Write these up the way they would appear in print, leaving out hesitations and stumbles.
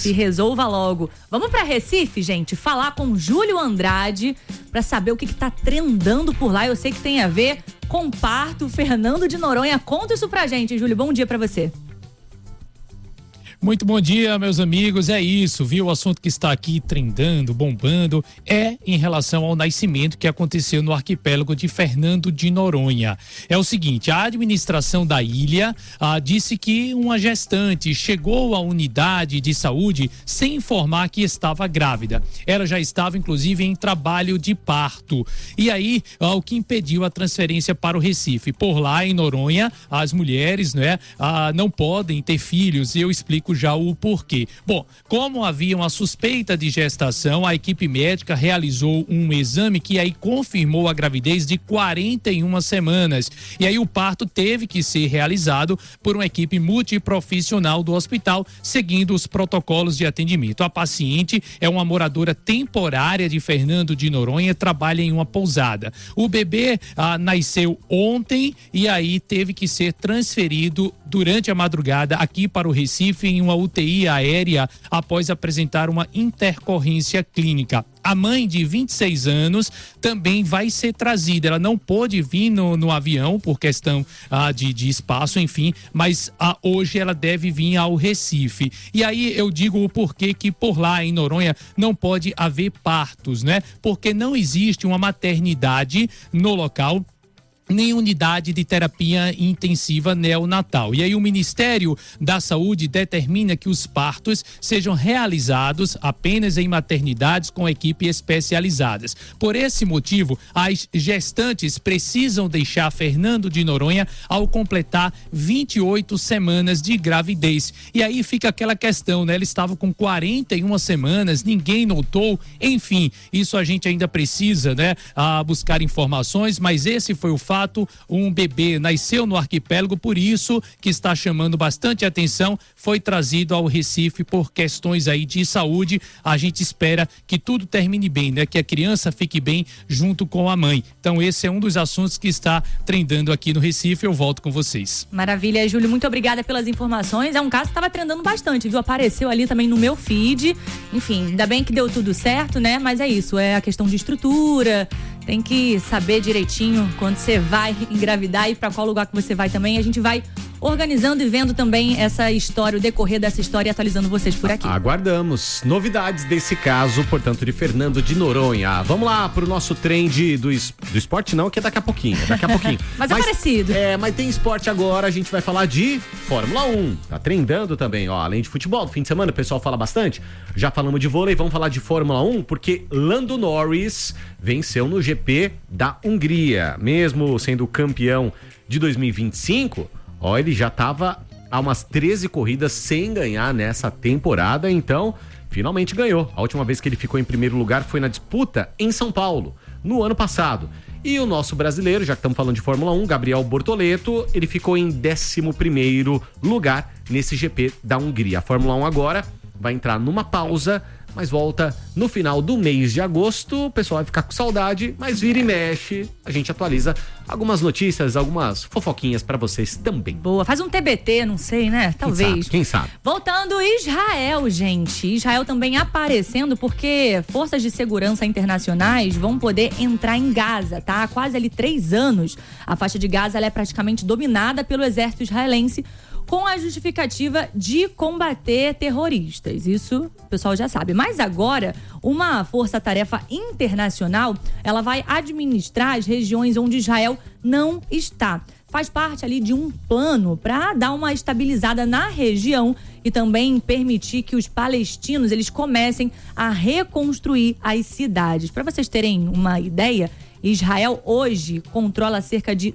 Se resolva logo. Vamos pra Recife, gente, falar com Júlio Andrade pra saber o que tá trendando por lá. Eu sei que tem a ver com parto. Fernando de Noronha, conta isso pra gente, Júlio. Bom dia pra você. Muito bom dia, meus amigos. É isso, viu? O assunto que está aqui trendando, bombando, é em relação ao nascimento que aconteceu no arquipélago de Fernando de Noronha. É o seguinte, a administração da ilha disse que uma gestante chegou à unidade de saúde sem informar que estava grávida. Ela já estava, inclusive, em trabalho de parto. E aí, o que impediu a transferência para o Recife. Por lá, em Noronha, as mulheres, né, não podem ter filhos. E eu explico já o porquê. Bom, como havia uma suspeita de gestação, a equipe médica realizou um exame que aí confirmou a gravidez de 41 semanas. E aí o parto teve que ser realizado por uma equipe multiprofissional do hospital, seguindo os protocolos de atendimento. A paciente é uma moradora temporária de Fernando de Noronha, trabalha em uma pousada. O bebê nasceu ontem e aí teve que ser transferido durante a madrugada aqui para o Recife em uma UTI aérea após apresentar uma intercorrência clínica. A mãe de 26 anos também vai ser trazida. Ela não pôde vir no avião por questão de espaço, enfim, mas hoje ela deve vir ao Recife. E aí eu digo o porquê que por lá em Noronha não pode haver partos, né? Porque não existe uma maternidade no local, nem unidade de terapia intensiva neonatal. E aí o Ministério da Saúde determina que os partos sejam realizados apenas em maternidades com equipe especializadas. Por esse motivo, as gestantes precisam deixar Fernando de Noronha ao completar 28 semanas de gravidez. E aí fica aquela questão, né? Eles estavam com 41 semanas, ninguém notou. Enfim, isso a gente ainda precisa, né, buscar informações, mas esse foi o fato. Um bebê nasceu no arquipélago, por isso que está chamando bastante atenção, foi trazido ao Recife por questões aí de saúde. A gente espera que tudo termine bem, né? Que a criança fique bem junto com a mãe. Então esse é um dos assuntos que está trendando aqui no Recife. Eu volto com vocês. Maravilha, Júlio, muito obrigada pelas informações. É um caso que estava trendando bastante, viu? Apareceu ali também no meu feed. Enfim, ainda bem que deu tudo certo, né? Mas é isso, é a questão de estrutura. Tem que saber direitinho quando você vai engravidar e para qual lugar que você vai também. A gente vai organizando e vendo também essa história, o decorrer dessa história e atualizando vocês por aqui. Aguardamos novidades desse caso, portanto, de Fernando de Noronha. Vamos lá pro nosso trend do esporte, não, que é daqui a pouquinho. mas é parecido. Mas tem esporte agora, a gente vai falar de Fórmula 1. Tá trendando também, ó, além de futebol, no fim de semana o pessoal fala bastante. Já falamos de vôlei, vamos falar de Fórmula 1, porque Lando Norris venceu no GP da Hungria. Mesmo sendo campeão de 2025, ó, ele já estava há umas 13 corridas sem ganhar nessa temporada, então finalmente ganhou. A última vez que ele ficou em primeiro lugar foi na disputa em São Paulo, no ano passado. E o nosso brasileiro, já que estamos falando de Fórmula 1, Gabriel Bortoleto, ele ficou em 11º lugar nesse GP da Hungria. A Fórmula 1 agora vai entrar numa pausa, mas volta no final do mês de agosto. O pessoal vai ficar com saudade, mas vira e mexe, a gente atualiza algumas notícias, algumas fofoquinhas pra vocês também. Boa, faz um TBT, não sei, né? Talvez. Quem sabe? Voltando, Israel, gente. Israel também aparecendo porque forças de segurança internacionais vão poder entrar em Gaza, tá? Há quase ali 3 anos, a faixa de Gaza ela é praticamente dominada pelo exército israelense, com a justificativa de combater terroristas. Isso o pessoal já sabe. Mas agora, uma força-tarefa internacional, ela vai administrar as regiões onde Israel não está. Faz parte ali de um plano para dar uma estabilizada na região e também permitir que os palestinos eles comecem a reconstruir as cidades. Para vocês terem uma ideia, Israel hoje controla cerca de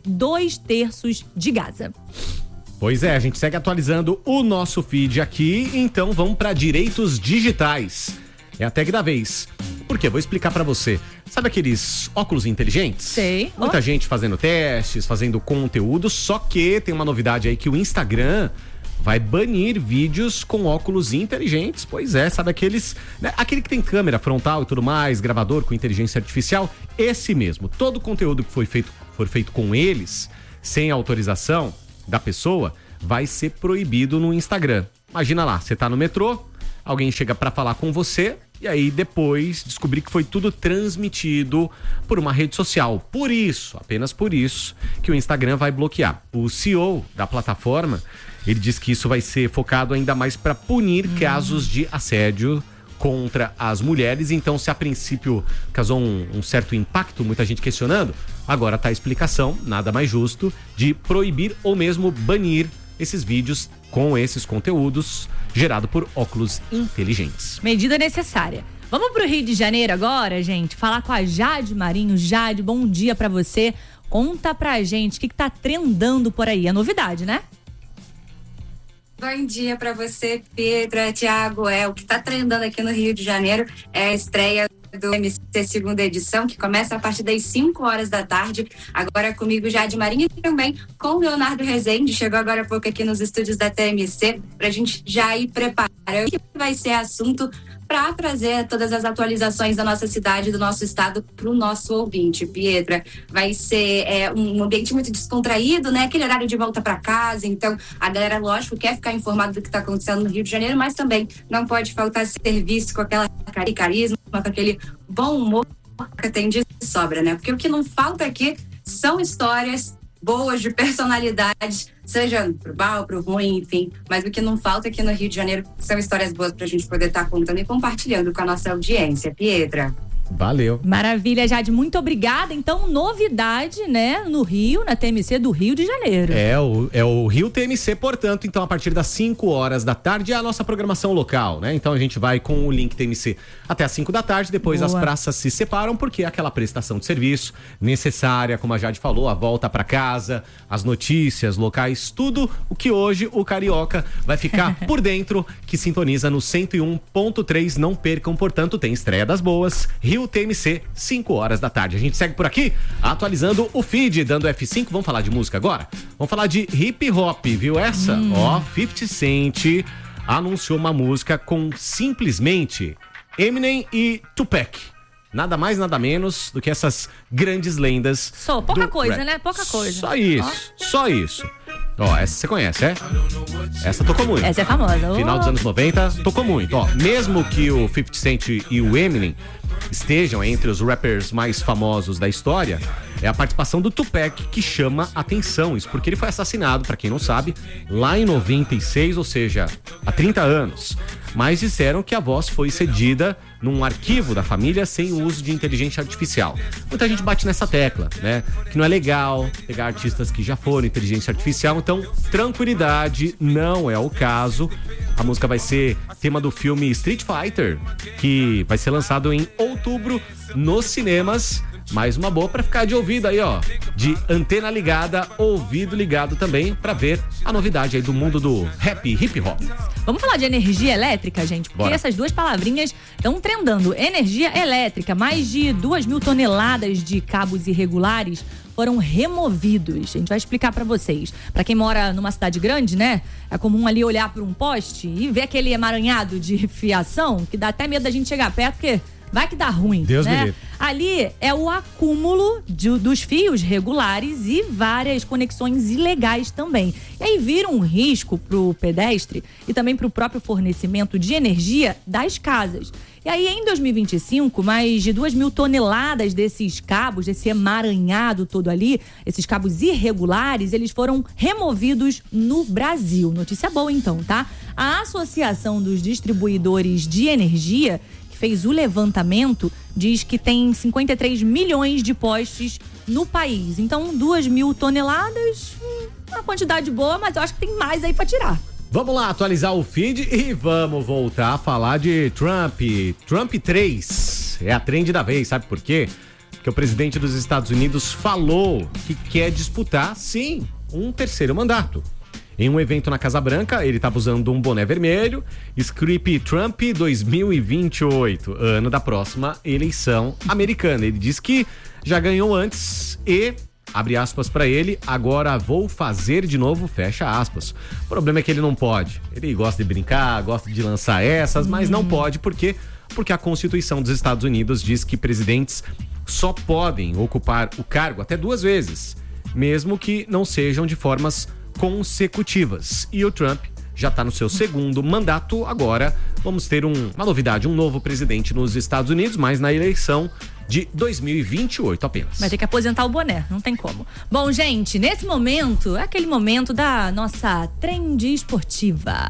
2/3 de Gaza. Pois é, a gente segue atualizando o nosso feed aqui, então vamos para direitos digitais. É a tag da vez. Por quê? Vou explicar pra você. Sabe aqueles óculos inteligentes? Sei. Muita gente fazendo testes, fazendo conteúdo, só que tem uma novidade aí que o Instagram vai banir vídeos com óculos inteligentes. Pois é, sabe aqueles, né? Aquele que tem câmera frontal e tudo mais, gravador com inteligência artificial, esse mesmo. Todo o conteúdo que for feito com eles, sem autorização da pessoa, vai ser proibido no Instagram. Imagina lá, você tá no metrô, alguém chega para falar com você e aí depois descobrir que foi tudo transmitido por uma rede social. Por isso, apenas por isso, que o Instagram vai bloquear. O CEO da plataforma, ele diz que isso vai ser focado ainda mais para punir casos de assédio contra as mulheres. Então, se a princípio causou um certo impacto, muita gente questionando, agora tá a explicação, nada mais justo, de proibir ou mesmo banir esses vídeos com esses conteúdos gerado por óculos inteligentes. Medida necessária. Vamos pro Rio de Janeiro agora, gente, falar com a Jade Marinho. Jade, bom dia pra você. Conta pra gente o que tá trendando por aí. É novidade, né? Bom dia para você, Pedro, Thiago. O que está trendando aqui no Rio de Janeiro é a estreia do TMC segunda edição, que começa a partir das 5 horas da tarde. Agora comigo, Jade Marinho, e também com o Leonardo Rezende. Chegou agora há pouco aqui nos estúdios da TMC para a gente já ir preparando o que vai ser assunto para trazer todas as atualizações da nossa cidade, do nosso estado, para o nosso ouvinte, Pietra. Vai ser um ambiente muito descontraído, né? Aquele horário de volta para casa. Então, a galera, lógico, quer ficar informada do que está acontecendo no Rio de Janeiro, mas também não pode faltar serviço com aquela carisma, com aquele bom humor que tem de sobra, né? Porque o que não falta aqui são histórias boas de personalidades, seja pro bom, pro ruim, enfim. Mas o que não falta aqui no Rio de Janeiro são histórias boas pra gente poder estar contando e compartilhando com a nossa audiência. Pietra. Valeu. Maravilha, Jade, muito obrigada. Então, novidade, né, no Rio, na TMC do Rio de Janeiro. É o Rio TMC, portanto, então a partir das 5 horas da tarde é a nossa programação local, né? Então a gente vai com o link TMC até as 5 da tarde, depois as praças se separam, porque é aquela prestação de serviço necessária, como a Jade falou, a volta para casa, as notícias locais, tudo o que hoje o carioca vai ficar por dentro, que sintoniza no 101.3. Não percam, portanto, tem estreia das boas, Rio TMC, 5 horas da tarde. A gente segue por aqui, atualizando o feed, dando F5. Vamos falar de música agora? Vamos falar de hip hop, viu essa? 50 Cent anunciou uma música com simplesmente Eminem e Tupac. Nada mais, nada menos do que essas grandes lendas. Pouca coisa, né? Pouca coisa. Só isso. Essa você conhece, é? Essa tocou muito. Essa é famosa. Final dos anos 90, tocou muito. Mesmo que o 50 Cent e o Eminem estejam entre os rappers mais famosos da história, é a participação do Tupac que chama atenção. Isso porque ele foi assassinado, pra quem não sabe, lá em 96, ou seja, há 30 anos. Mas disseram que a voz foi cedida num arquivo da família sem o uso de inteligência artificial. Muita gente bate nessa tecla, né? Que não é legal pegar artistas que já foram inteligência artificial. Então, tranquilidade, não é o caso. A música vai ser tema do filme Street Fighter, que vai ser lançado em outubro nos cinemas. Mais uma boa pra ficar de ouvido aí, de antena ligada, ouvido ligado também, pra ver a novidade aí do mundo do rap e hip hop. Vamos falar de energia elétrica, gente? Porque essas duas palavrinhas estão trendando. Energia elétrica, mais de 2.000 toneladas de cabos irregulares foram removidos. A gente vai explicar pra vocês. Pra quem mora numa cidade grande, né? É comum ali olhar por um poste e ver aquele emaranhado de fiação, que dá até medo da gente chegar perto, porque vai que dá ruim, Deus me né? livre. Ali é o acúmulo dos fios regulares e várias conexões ilegais também. E aí vira um risco pro pedestre e também pro próprio fornecimento de energia das casas. E aí, em 2025, mais de 2.000 toneladas desses cabos, desse emaranhado todo ali, esses cabos irregulares, eles foram removidos no Brasil. Notícia boa, então, tá? A Associação dos Distribuidores de Energia, que fez o levantamento, diz que tem 53 milhões de postes no país. Então, 2.000 toneladas, uma quantidade boa, mas eu acho que tem mais aí pra tirar. Vamos lá atualizar o feed e vamos voltar a falar de Trump. Trump 3 é a trend da vez, sabe por quê? Porque o presidente dos Estados Unidos falou que quer disputar, sim, um terceiro mandato. Em um evento na Casa Branca, ele estava usando um boné vermelho, escrito Trump 2028, ano da próxima eleição americana. Ele disse que já ganhou antes e, abre aspas pra ele, agora vou fazer de novo, fecha aspas. O problema é que ele não pode. Ele gosta de brincar, gosta de lançar essas, mas não pode porque a Constituição dos Estados Unidos diz que presidentes só podem ocupar o cargo até 2 vezes, mesmo que não sejam de formas consecutivas. E o Trump já está no seu segundo mandato. Agora vamos ter uma novidade, um novo presidente nos Estados Unidos, mas na eleição de 2028 apenas. Vai ter que aposentar o boné, não tem como. Bom, gente, nesse momento, é aquele momento da nossa trend esportiva.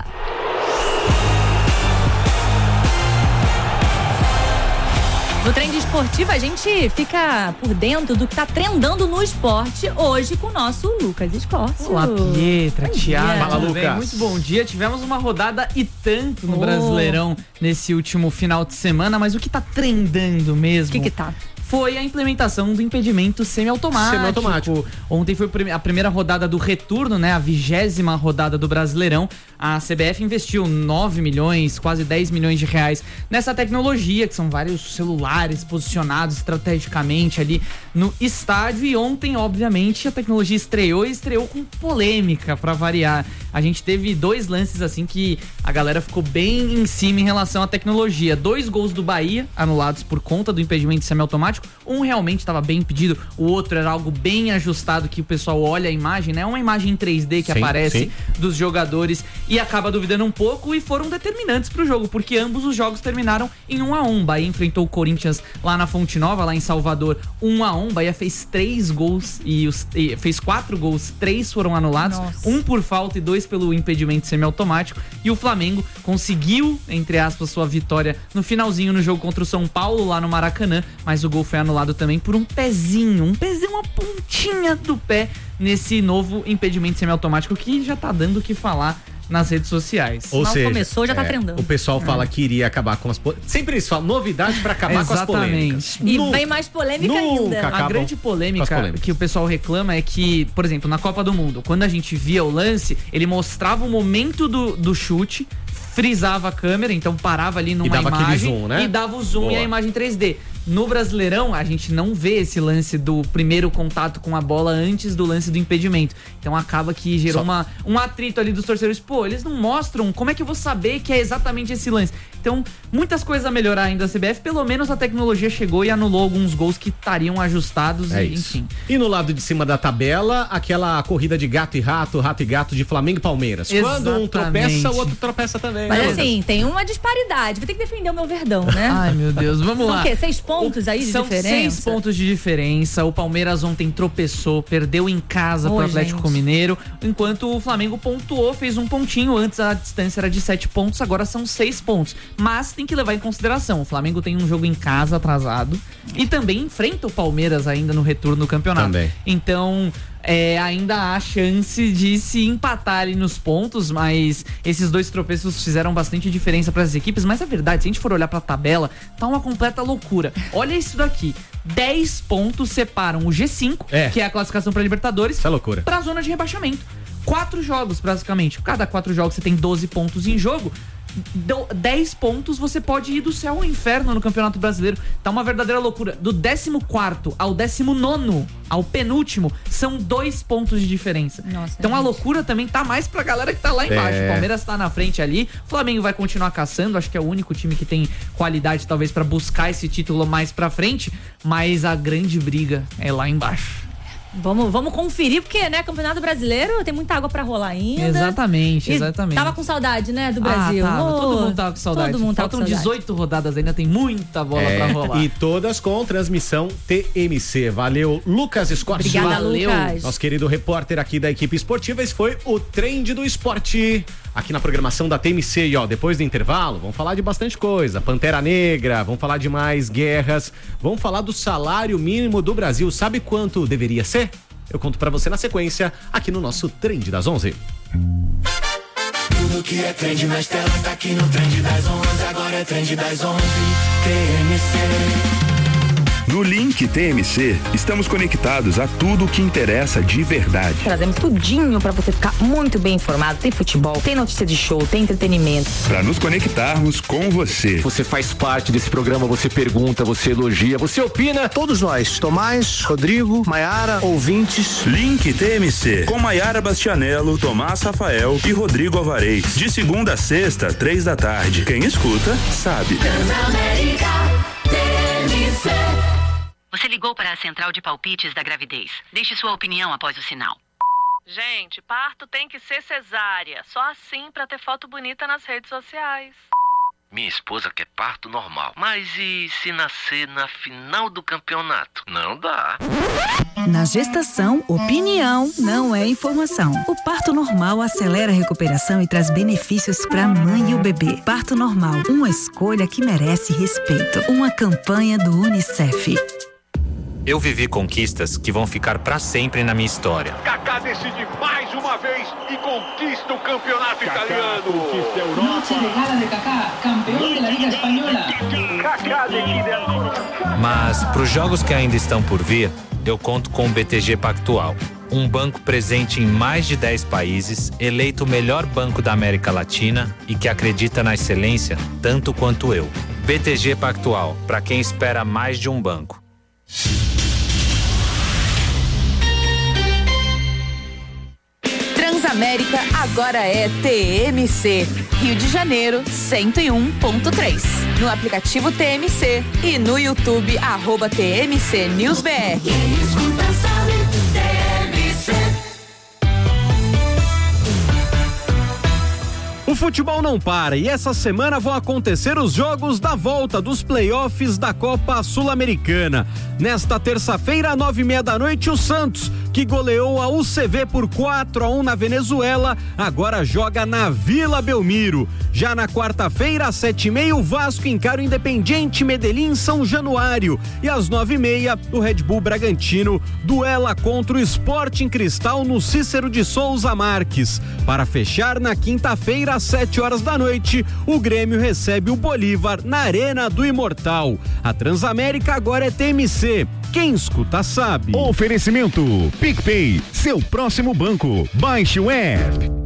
No Trend Esportivo, a gente fica por dentro do que tá trendando no esporte hoje com o nosso Lucas Escócio. Olá, Pietra, Thiago. Fala, Lucas. Muito bom dia. Tivemos uma rodada e tanto no Brasileirão nesse último final de semana, mas o que tá trendando mesmo? O que tá? Foi a implementação do impedimento semiautomático. Ontem foi a primeira rodada do retorno, né? A 20ª rodada do Brasileirão. A CBF investiu 9 milhões, quase 10 milhões de reais nessa tecnologia, que são vários celulares posicionados estrategicamente ali no estádio. E ontem, obviamente, a tecnologia estreou com polêmica, pra variar. A gente teve 2 lances assim que a galera ficou bem em cima em relação à tecnologia. 2 gols do Bahia anulados por conta do impedimento semiautomático. Um realmente estava bem impedido, o outro era algo bem ajustado, que o pessoal olha a imagem, né? Uma imagem em 3D que aparece dos jogadores e acaba duvidando um pouco, e foram determinantes pro jogo, porque ambos os jogos terminaram em 1-1. Bahia enfrentou o Corinthians lá na Fonte Nova, lá em Salvador, 1-1. Bahia fez 3 gols e fez 4 gols, 3 foram anulados. Nossa. 1 por falta e 2 pelo impedimento semiautomático. E o Flamengo conseguiu, entre aspas, sua vitória no finalzinho no jogo contra o São Paulo, lá no Maracanã, mas o gol foi anulado também por um pezinho, uma pontinha do pé nesse novo impedimento semiautomático, que já tá dando o que falar nas redes sociais. Ou seja, começou, já tá trendando. O pessoal fala que iria acabar com as polêmicas. Sempre eles falam novidade pra acabar com as polêmicas. E vem mais polêmica ainda. A grande polêmica que o pessoal reclama é que, por exemplo, na Copa do Mundo, quando a gente via o lance, ele mostrava o momento do chute, frisava a câmera, então parava ali numa imagem zoom, né? E dava o zoom. Boa. E a imagem 3D. No Brasileirão, a gente não vê esse lance do primeiro contato com a bola antes do lance do impedimento. Então acaba que gerou um atrito ali dos torcedores. Pô, eles não mostram, como é que eu vou saber que é exatamente esse lance? Então, muitas coisas a melhorar ainda a CBF. Pelo menos a tecnologia chegou e anulou alguns gols que estariam ajustados, enfim. E no lado de cima da tabela, aquela corrida de gato e rato e gato de Flamengo e Palmeiras. Exatamente. Quando um tropeça, o outro tropeça também. Mas assim, tem uma disparidade. Vou ter que defender o meu Verdão, né? Ai, meu Deus, vamos lá. São o quê? 6 pontos aí de diferença? São 6 pontos de diferença. O Palmeiras ontem tropeçou, perdeu em casa pro Atlético Mineiro, enquanto o Flamengo pontuou, fez um pontinho. Antes a distância era de 7 pontos, agora são 6 pontos. Mas tem que levar em consideração, o Flamengo tem um jogo em casa atrasado e também enfrenta o Palmeiras ainda no retorno do campeonato. Também. Então, ainda há chance de se empatar ali nos pontos, mas esses 2 tropeços fizeram bastante diferença para as equipes. Mas a verdade, se a gente for olhar para a tabela, tá uma completa loucura. Olha isso daqui, 10 pontos separam o G5, que é a classificação para Libertadores, isso é loucura, para a zona de rebaixamento. 4 jogos, basicamente. Cada 4 jogos você tem 12 pontos em jogo. 10 pontos você pode ir do céu ao inferno no Campeonato Brasileiro. Tá uma verdadeira loucura. Do 14º ao 19º, ao penúltimo, são 2 pontos de diferença. Nossa, então a loucura também tá mais pra galera que tá lá embaixo. O Palmeiras tá na frente ali, o Flamengo vai continuar caçando, acho que é o único time que tem qualidade talvez pra buscar esse título mais pra frente, mas a grande briga é lá embaixo. Vamos conferir, porque, né, Campeonato Brasileiro tem muita água pra rolar ainda. Exatamente. Tava com saudade, né, do Brasil. Todo mundo tava com saudade. Faltam 18 rodadas ainda, tem muita bola pra rolar. E todas com transmissão TMC. Valeu, Lucas Escócio. Obrigada, Lucas. Nosso querido repórter aqui da equipe esportiva. Esse foi o Trend do Esporte, aqui na programação da TMC. E depois do intervalo, vamos falar de bastante coisa. Pantera Negra, vamos falar de mais guerras, vamos falar do salário mínimo do Brasil. Sabe quanto deveria ser? Eu conto pra você na sequência, aqui no nosso Trend das 11. Tudo que é trend nas telas tá aqui no Trend das 11. Agora é Trend das 11, TMC. No Link TMC, estamos conectados a tudo o que interessa de verdade. Trazemos tudinho pra você ficar muito bem informado. Tem futebol, tem notícia de show, tem entretenimento. Pra nos conectarmos com você. Você faz parte desse programa, você pergunta, você elogia, você opina. Todos nós, Tomás, Rodrigo, Maiara, ouvintes. Link TMC, com Maiara Bastianello, Tomás Rafael e Rodrigo Alvarez. De segunda a sexta, 3 da tarde. Quem escuta, sabe. Transamérica, TMC. Você ligou para a central de palpites da gravidez. Deixe sua opinião após o sinal. Gente, parto tem que ser cesárea. Só assim pra ter foto bonita nas redes sociais. Minha esposa quer parto normal. Mas e se nascer na final do campeonato? Não dá. Na gestação, opinião não é informação. O parto normal acelera a recuperação e traz benefícios para a mãe e o bebê. Parto normal, uma escolha que merece respeito. Uma campanha do UNICEF. Eu vivi conquistas que vão ficar para sempre na minha história. Kaká decide mais uma vez e conquista o campeonato italiano. Conquista a Europa. Noche de gala de Kaká, campeão da Liga Espanhola. Kaká decide agora. Mas para os jogos que ainda estão por vir, eu conto com o BTG Pactual. Um banco presente em mais de 10 países, eleito o melhor banco da América Latina e que acredita na excelência tanto quanto eu. BTG Pactual, para quem espera mais de um banco. Transamérica agora é TMC. Rio de Janeiro 101.3. No aplicativo TMC e no YouTube @TMC News BR. O futebol não para e essa semana vão acontecer os jogos da volta dos playoffs da Copa Sul-Americana. Nesta terça-feira, 9h30 da noite, o Santos, que goleou a UCV por 4-1 na Venezuela, agora joga na Vila Belmiro. Já na quarta-feira, às 7h30, o Vasco encara o Independiente Medellín São Januário. E às 9h30, o Red Bull Bragantino duela contra o Sporting Cristal no Cícero de Souza Marques. Para fechar, na quinta-feira, às 7h da noite, o Grêmio recebe o Bolívar na Arena do Imortal. A Transamérica agora é TMC. Quem escuta sabe. Oferecimento PicPay, seu próximo banco. Baixe o app.